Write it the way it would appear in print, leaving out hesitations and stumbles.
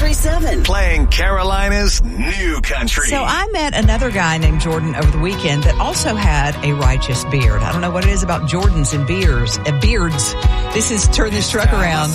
93.7. Playing Carolina's new country. So I met another guy named Jordan over the weekend that also had a righteous beard. I don't know what it is about Jordans and beards. This is Turn This Truck Around.